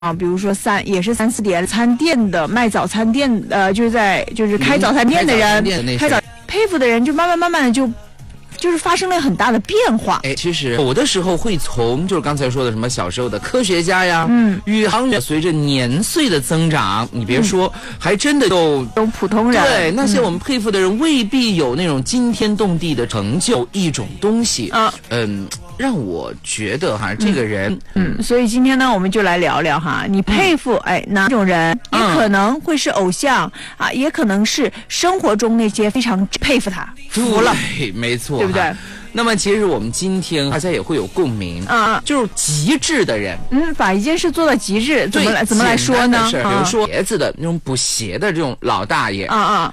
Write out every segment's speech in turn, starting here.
啊，比如说也是3、4点餐店的卖早餐店，就是开早餐店的人，佩服的人就慢慢的就是发生了很大的变化。 其实有的时候会从就是刚才说的什么小时候的科学家呀，宇航员，随着年岁的增长，你别说，还真的有普通人， 对那些我们佩服的人，未必有那种惊天动地的成就，一种东西，让我觉得哈，这个人， 所以今天呢，我们就来聊聊哈，你佩服哪种人，也可能会是偶像啊，也可能是生活中那些非常佩服他，服了， 对，没错， 对不对？ 那么其实我们今天大家也会有共鸣就是极致的人， 把一件事做到极致，怎么来说呢？ 比如说鞋子的那种补鞋的这种老大爷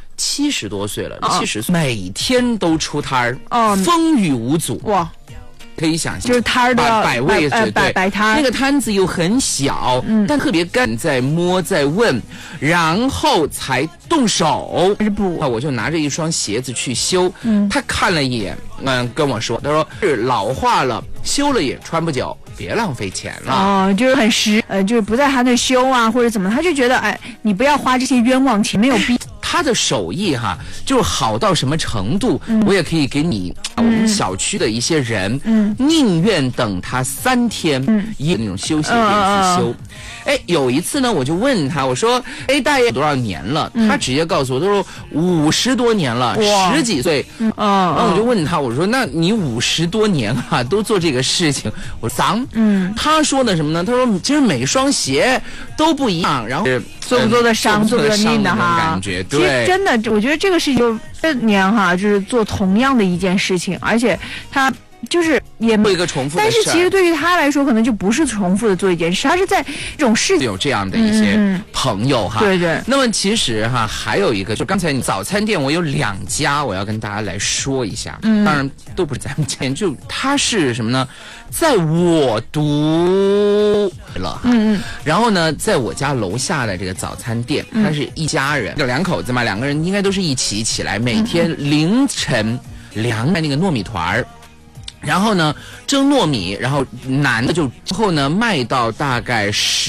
，70多岁了，70岁每天都出摊儿，风雨无阻，哇！可以想象， 就是摊儿的摆位置， 摆摊， 那个摊子又很小，但特别干，在摸在问，然后才动手。我就拿着一双鞋子去修，他看了一眼，跟我说，他说是老化了，修了也穿不久，别浪费钱了。 就是很就是不在他那修啊，或者怎么，他就觉得你不要花这些冤枉钱，没有必要。 他的手艺就是好到什么程度，我也可以给你我们小区的一些人，宁愿等他3天，以那种修鞋店去修。有一次呢，我就问他，我说，大爷多少年了？他直接告诉我，他说50多年了，10几岁。那我就问他，我说，那你50多年都做这个事情，我说他说的什么呢？他说，其实每双鞋都不一样，然后做不做得伤，做不做得腻的感觉。 其实真的，我觉得这个事情就这年就是做同样的一件事情，而且他就是也做一个重复的事， 但是其实对于他来说，可能就不是重复的做一件事，他是在这种事情有这样的一些朋友对对。 那么其实还有一个，就刚才你早餐店，我有2家，我要跟大家来说一下，当然都不是咱们家，就他是什么呢？在我读了然后呢，在我家楼下的这个早餐店，他是一家人，就2口子嘛，2个人应该都是一起来，每天凌晨凉那个糯米团儿。然后呢，蒸糯米，然后男的就之后呢卖到大概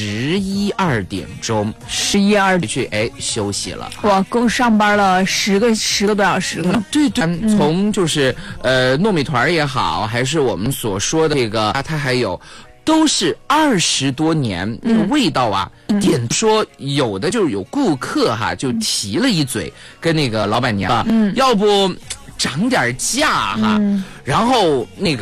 11、2点钟 ，11、2点去休息了。 哇，够上班了10个多小时了。 对，从就是糯米团也好，还是我们所说的这个，它还有。都是20多年，那个味道一点说有的就是有顾客就提了一嘴，跟那个老板娘要不涨点价然后那个。